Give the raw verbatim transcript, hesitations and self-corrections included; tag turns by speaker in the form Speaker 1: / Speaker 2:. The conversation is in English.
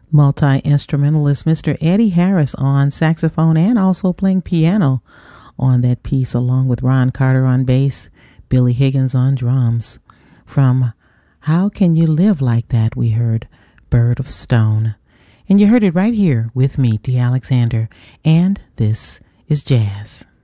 Speaker 1: Multi-instrumentalist Mister Eddie Harris on saxophone and also playing piano on that piece, along with Ron Carter on bass, Billy Higgins on drums. From How Can You Live Like That, we heard Bird of Stone. And you heard it right here with me, Dee Alexander, and this is Jazz.